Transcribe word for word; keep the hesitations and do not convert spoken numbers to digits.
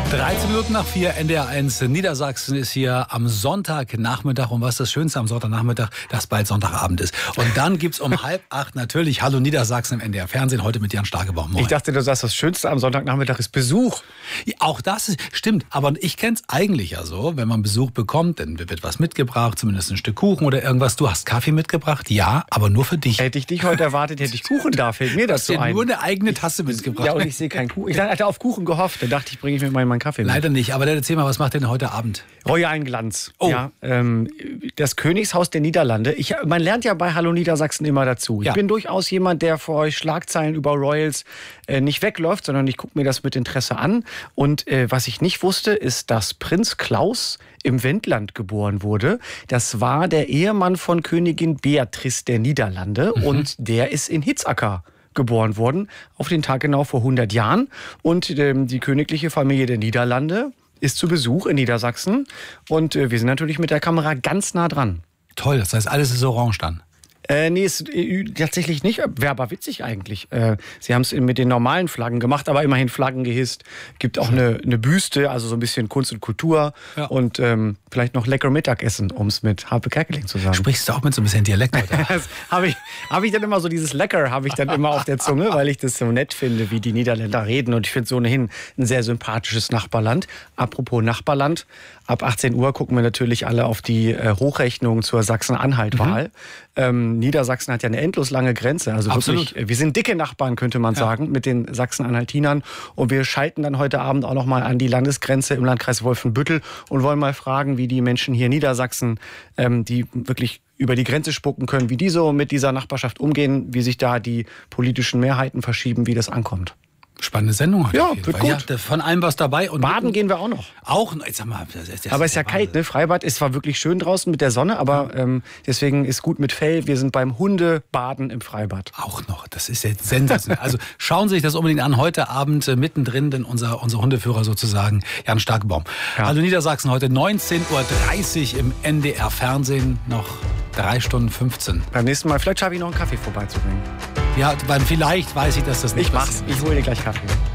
dreizehn Minuten nach vier, N D R eins Niedersachsen ist hier am Sonntagnachmittag. Und was ist das Schönste am Sonntagnachmittag? Dass bald Sonntagabend ist. Und dann gibt es um halb acht natürlich Hallo Niedersachsen im N D R Fernsehen. Heute mit Jan Starkebaum. Ich dachte, du sagst, das Schönste am Sonntagnachmittag ist Besuch. Ja, auch das ist, stimmt. Aber ich kenne es eigentlich ja so. Wenn man Besuch bekommt, dann wird was mitgebracht. Zumindest ein Stück Kuchen oder irgendwas. Du hast Kaffee mitgebracht? Ja, aber nur für dich. Hätte ich dich heute erwartet, hätte ich Kuchen da. Fällt mir das so ein. Nur eine eigene Tasse mitgebracht. Ja, und ich sehe keinen Kuchen. Ich hatte auf Kuchen gehofft. Dann dachte ich, bringe ich mir mal meinen Kaffee mit. Leider nicht, aber dann erzähl mal, was macht denn heute Abend? Royalen Glanz. Oh. Ja, ähm, das Königshaus der Niederlande. Ich, man lernt ja bei Hallo Niedersachsen immer dazu. Ich Ja. bin durchaus jemand, der vor euch Schlagzeilen über Royals äh, nicht wegläuft, sondern ich gucke mir das mit Interesse an. Und äh, was ich nicht wusste, ist, dass Prinz Klaus im Wendland geboren wurde. Das war der Ehemann von Königin Beatrice der Niederlande. Mhm. Und der ist in Hitzacker geboren worden, auf den Tag genau vor hundert Jahren. Und ähm, die königliche Familie der Niederlande ist zu Besuch in Niedersachsen. Und äh, wir sind natürlich mit der Kamera ganz nah dran. Toll, das heißt, alles ist orange dann. Äh, nee, ist, äh, tatsächlich nicht. Wäre aber witzig eigentlich. Äh, sie haben es mit den normalen Flaggen gemacht, aber immerhin Flaggen gehisst. Gibt auch eine, eine Büste, also so ein bisschen Kunst und Kultur. Ja. Und ähm, vielleicht noch lecker Mittagessen, um es mit Harpe Kerkeling zu sagen. Sprichst du auch mit so ein bisschen Dialekt heute? habe ich, hab ich dann immer so dieses Lecker, habe ich dann immer auf der Zunge, weil ich das so nett finde, wie die Niederländer reden. Und ich finde es ohnehin ein sehr sympathisches Nachbarland. Apropos Nachbarland, ab achtzehn Uhr gucken wir natürlich alle auf die äh, Hochrechnung zur Sachsen-Anhalt-Wahl. Mhm. Ähm, Niedersachsen hat ja eine endlos lange Grenze. Also Absolut. Wirklich, wir sind dicke Nachbarn, könnte man ja. sagen, mit den Sachsen-Anhaltinern. Und wir schalten dann heute Abend auch noch mal an die Landesgrenze im Landkreis Wolfenbüttel und wollen mal fragen, wie die Menschen hier in Niedersachsen, ähm, die wirklich über die Grenze spucken können, wie die so mit dieser Nachbarschaft umgehen, wie sich da die politischen Mehrheiten verschieben, wie das ankommt. Spannende Sendung heute. Ja, wird gut. Ja, von allem was dabei. Und Baden gehen wir auch noch. Auch? Jetzt sag mal, das ist, das aber es ist ja kalt, ne? Freibad ist zwar wirklich schön draußen mit der Sonne, aber ja. ähm, deswegen ist gut mit Fell. Wir sind beim Hundebaden im Freibad. Auch noch, das ist jetzt sensationell. Also schauen Sie sich das unbedingt an. Heute Abend äh, mittendrin, denn unser, unser Hundeführer sozusagen, Jan Starkebaum. Ja. Also Niedersachsen heute neunzehn Uhr dreißig im N D R Fernsehen. Noch drei Stunden fünfzehn. Beim nächsten Mal, vielleicht schaffe ich noch einen Kaffee vorbeizubringen. Ja, weil vielleicht weiß ich, dass das nicht Ich mach's. Ich hole dir gleich Kaffee.